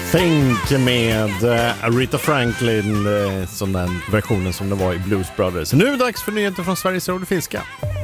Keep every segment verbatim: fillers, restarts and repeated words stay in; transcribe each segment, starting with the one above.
Think med uh, Aretha Franklin, uh, som den versionen som det var i Blues Brothers. Nu är det dags för nyheter från Sveriges Radio Finska.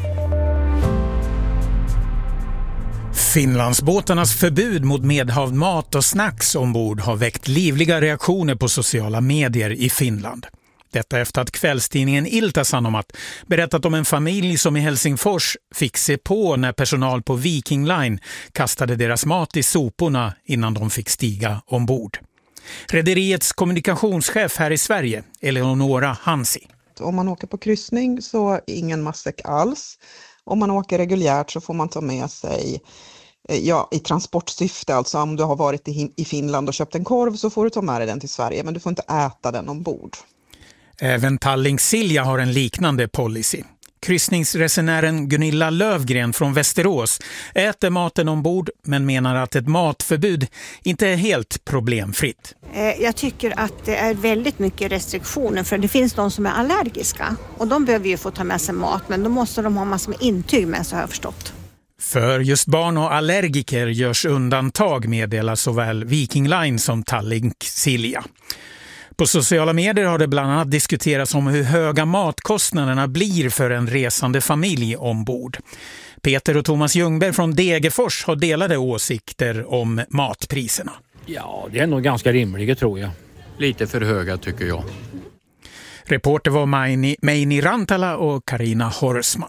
Finlandsbåtarnas förbud mot medhavd mat och snacks ombord har väckt livliga reaktioner på sociala medier i Finland. Detta efter att kvällstidningen Ilta-Sanomat berättat om en familj som i Helsingfors fick se på när personal på Viking Line kastade deras mat i soporna innan de fick stiga ombord. Rederiets kommunikationschef här i Sverige, Eleonora Hansi. Om man åker på kryssning så ingen matsäck alls. Om man åker reguljärt så får man ta med sig, ja, i transportsyfte, alltså om du har varit i, i Finland och köpt en korv så får du ta med dig den till Sverige, men du får inte äta den ombord. Även Tallink Silja har en liknande policy. Kryssningsresenären Gunilla Lövgren från Västerås äter maten ombord men menar att ett matförbud inte är helt problemfritt. Jag tycker att det är väldigt mycket restriktioner, för det finns de som är allergiska och de behöver ju få ta med sig mat, men då måste de ha massor med intyg med, så har jag förstått. För just barn och allergiker görs undantag, meddelar såväl Viking Line som Tallink Silja. På sociala medier har det bland annat diskuterats om hur höga matkostnaderna blir för en resande familj ombord. Peter och Thomas Ljungberg från Degerfors har delade åsikter om matpriserna. Ja, det är nog ganska rimliga, tror jag. Lite för höga tycker jag. Reporter var Meini, Meini Rantala och Karina Horsman.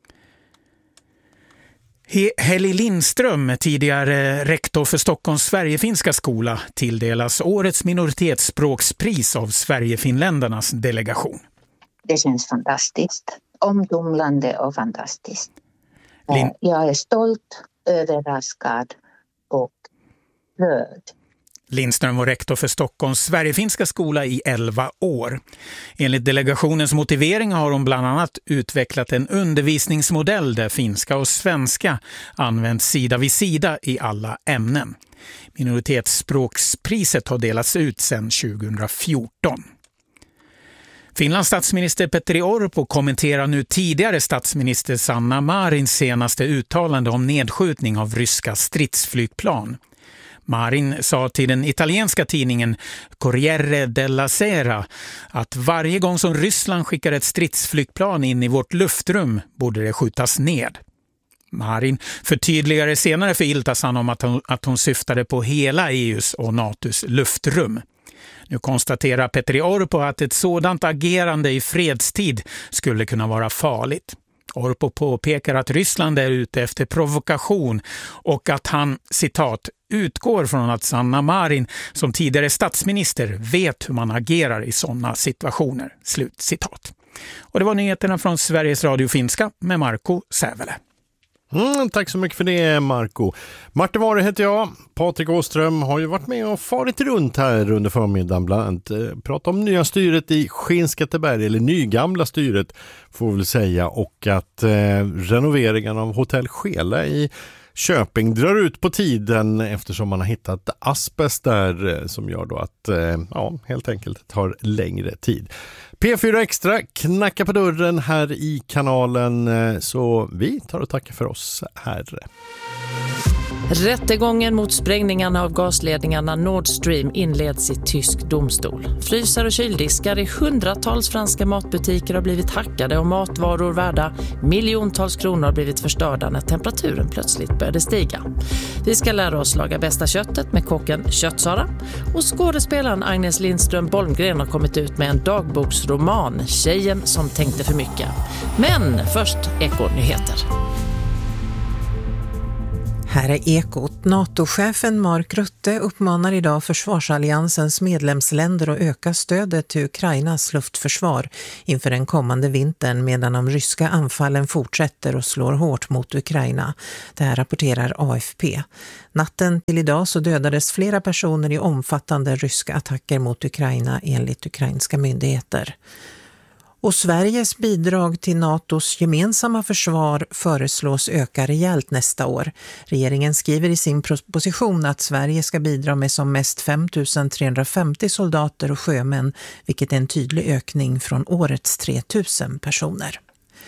Heli Lindström, tidigare rektor för Stockholms Sverigefinska skola, tilldelas årets minoritetsspråkspris av Sverigefinländarnas delegation. Det känns fantastiskt, omtumlande och fantastiskt. Lin- Jag är stolt, överraskad och rörd. Lindström var rektor för Stockholms Sverigefinska skola i elva år. Enligt delegationens motivering har de bland annat utvecklat en undervisningsmodell där finska och svenska används sida vid sida i alla ämnen. Minoritetsspråkspriset har delats ut sedan tjugohundrafjorton. Finlands statsminister Petteri Orpo kommenterar nu tidigare statsminister Sanna Marins senaste uttalande om nedskjutning av ryska stridsflygplan. Marin sa till den italienska tidningen Corriere della Sera att varje gång som Ryssland skickar ett stridsflygplan in i vårt luftrum borde det skjutas ned. Marin förtydligade senare för Ilta-Sanomat att hon, att hon syftade på hela E U:s och NATOs luftrum. Nu konstaterar Petteri Orpo att ett sådant agerande i fredstid skulle kunna vara farligt. Orpo påpekar att Ryssland är ute efter provokation och att han, citat, utgår från att Sanna Marin som tidigare statsminister vet hur man agerar i sådana situationer. Slut citat. Och det var nyheterna från Sveriges Radio Finska med Marco Sävele. Mm, tack så mycket för det, Marco. Martin Vare heter jag. Patrik Åström har ju varit med och farit runt här under förmiddagen, bland annat eh, prata om nya styret i Skinnskatteberg, eller nygamla styret får vi väl säga, och att eh, renoveringen av Hotell Skela i Köping drar ut på tiden eftersom man har hittat asbest där som gör då att eh, ja, helt enkelt tar längre tid. P fyra Extra knackar på dörren här i kanalen, så vi tar och tackar för oss här. Rättegången mot sprängningarna av gasledningarna Nord Stream inleds i tysk domstol. Frysar och kyldiskar i hundratals franska matbutiker har blivit hackade och matvaror värda miljontals kronor har blivit förstörda när temperaturen plötsligt började stiga. Vi ska lära oss laga bästa köttet med kocken Köttsara, och skådespelaren Agnes Lindström Bolmgren har kommit ut med en dagboksroman, Tjejen som tänkte för mycket. Men först Eko-nyheter. Här är Ekot. NATO-chefen Mark Rutte uppmanar idag försvarsalliansens medlemsländer att öka stödet till Ukrainas luftförsvar inför den kommande vintern, medan de ryska anfallen fortsätter och slår hårt mot Ukraina. Det här rapporterar A F P. Natten till idag så dödades flera personer i omfattande ryska attacker mot Ukraina enligt ukrainska myndigheter. Och Sveriges bidrag till NATOs gemensamma försvar föreslås öka rejält nästa år. Regeringen skriver i sin proposition att Sverige ska bidra med som mest fem tusen trehundrafemtio soldater och sjömän, vilket är en tydlig ökning från årets tre tusen personer.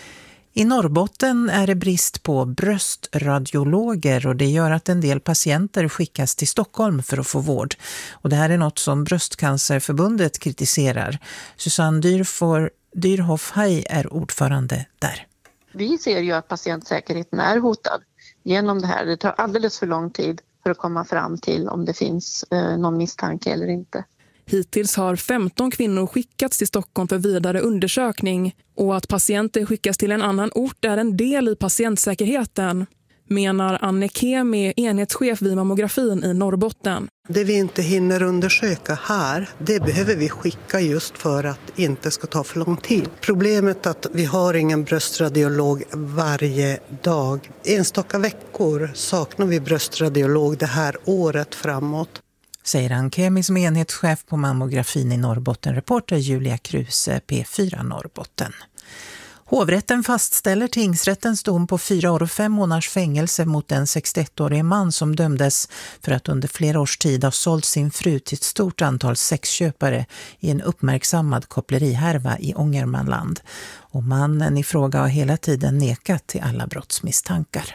I Norrbotten är det brist på bröstradiologer och det gör att en del patienter skickas till Stockholm för att få vård. Och det här är något som Bröstcancerförbundet kritiserar. Susanne Dyrfor, Dyrhoff-Haj är ordförande där. Vi ser ju att patientsäkerheten är hotad genom det här. Det tar alldeles för lång tid för att komma fram till om det finns eh, någon misstanke eller inte. Hittills har femton kvinnor skickats till Stockholm för vidare undersökning och att patienter skickas till en annan ort är en del i patientsäkerheten, menar Anne Kemi, enhetschef vid mammografin i Norrbotten. Det vi inte hinner undersöka här, det behöver vi skicka just för att det inte ska ta för lång tid. Problemet är att vi har ingen bröstradiolog varje dag. Enstaka veckor saknar vi bröstradiolog det här året framåt. Säger Anne Kemi som enhetschef på mammografin i Norrbotten, reporter Julia Kruse, P fyra Norrbotten. Hovrätten fastställer tingsrättens dom på fyra år och fem månaders fängelse mot en sextioettårig man som dömdes för att under flera års tid ha sålt sin fru till ett stort antal sexköpare i en uppmärksammad kopplerihärva i Ångermanland. Och mannen i fråga har hela tiden nekat till alla brottsmisstankar.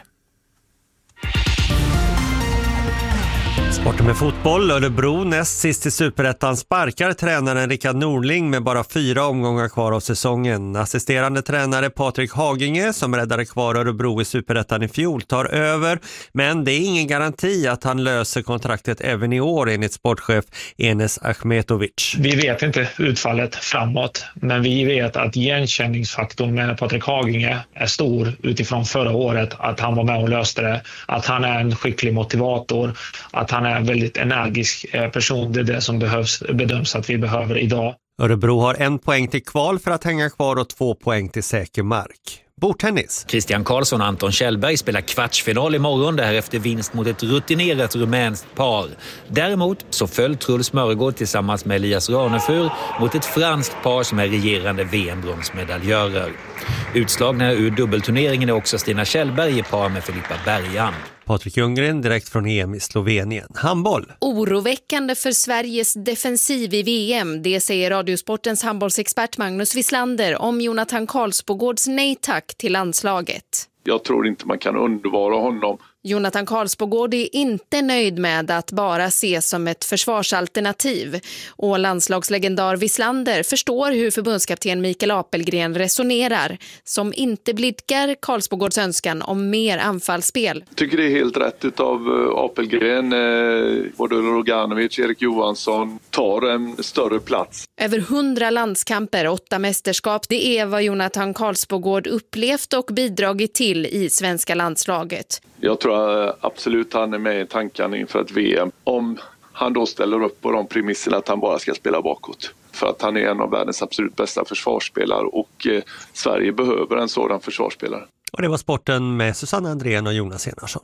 Sporten med fotboll. Örebro näst sist i Superettan sparkar tränaren Rickard Norling med bara fyra omgångar kvar av säsongen. Assisterande tränare Patrik Haginge, som räddade kvar Örebro i Superettan i fjol, tar över. Men det är ingen garanti att han löser kontraktet även i år, enligt sportchef Enes Achmetovic. Vi vet inte utfallet framåt, men vi vet att igenkänningsfaktorn med Patrik Haginge är stor utifrån förra året. Att han var med och löste det. Att han är en skicklig motivator. Att han är en väldigt energisk person. Det är det som behövs, bedöms att vi behöver idag. Örebro har en poäng till kval för att hänga kvar och två poäng till säker mark. Bordtennis. Christian Karlsson och Anton Kjellberg spelar kvartsfinal imorgon där efter vinst mot ett rutinerat rumänskt par. Däremot så föll Truls Mörgård tillsammans med Elias Ranefur mot ett franskt par som är regerande V M-bronsmedaljörer. Utslagna ur dubbelturneringen är också Stina Kjellberg i par med Filippa Bergan. Patrik Ljunggren direkt från E M i Slovenien. Handboll. Oroväckande för Sveriges defensiv i V M. Det säger Radiosportens handbollsexpert Magnus Wislander om Jonathan Karlsbogårds nej tack till landslaget. Jag tror inte man kan undvara honom. Jonathan Karlsbogård är inte nöjd med att bara ses som ett försvarsalternativ. Och landslagslegendar Wislander förstår hur förbundskapten Mikael Apelgren resonerar, som inte blidkar Karlsbogårds önskan om mer anfallsspel. Jag tycker det är helt rätt utav Apelgren. Både Roganovic och Erik Johansson tar en större plats. Över hundra landskamper, åtta mästerskap, det är vad Jonathan Karlsbogård upplevt och bidragit till i svenska landslaget. Jag tror absolut han är med i tankarna inför ett V M. Om han då ställer upp på de premisserna att han bara ska spela bakåt. För att han är en av världens absolut bästa försvarsspelare och eh, Sverige behöver en sådan försvarsspelare. Och det var sporten med Susanne Andrén och Jonas Enarsson.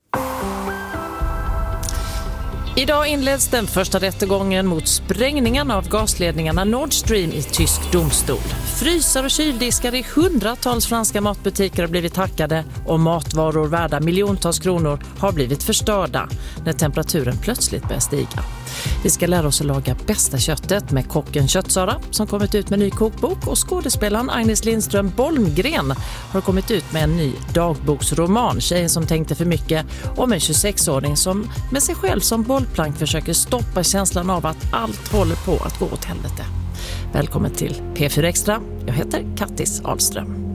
Idag inleds den första rättegången mot sprängningen av gasledningarna Nord Stream i tysk domstol. Frysar och kyldiskar i hundratals franska matbutiker har blivit hackade och matvaror värda miljontals kronor har blivit förstörda när temperaturen plötsligt börjar stiga. Vi ska lära oss att laga bästa köttet med kocken Köttsara som kommit ut med en ny kokbok, och skådespelaren Agnes Lindström Bolmgren har kommit ut med en ny dagboksroman, Tjejen som tänkte för mycket, om en tjugosexåring som med sig själv som bollplank försöker stoppa känslan av att allt håller på att gå åt helvete. Välkommen till P fyra Extra. Jag heter Kattis Ahlström.